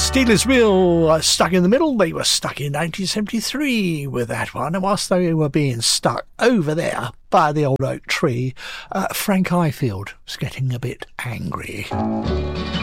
Steelers Wheel, Stuck in the Middle. They were stuck in 1973 with that one. And whilst they were being stuck over there by the old oak tree, Frank Ifield was getting a bit angry.